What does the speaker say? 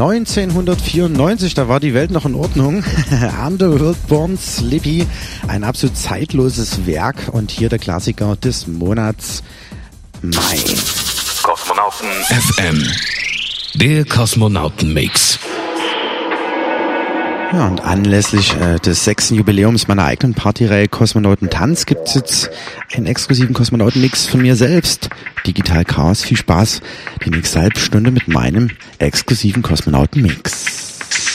1994, da war die Welt noch in Ordnung. Underworld Born Slippy, ein absolut zeitloses Werk und hier der Klassiker des Monats, Mai. Kosmonauten FM, der Kosmonauten-Mix. Ja, und anlässlich des 6. Jubiläums meiner eigenen Partyreihe Kosmonautentanz gibt es jetzt einen exklusiven Kosmonauten-Mix von mir selbst. Digital Chaos, viel Spaß die nächste halbe Stunde mit meinem exklusiven Kosmonauten-Mix.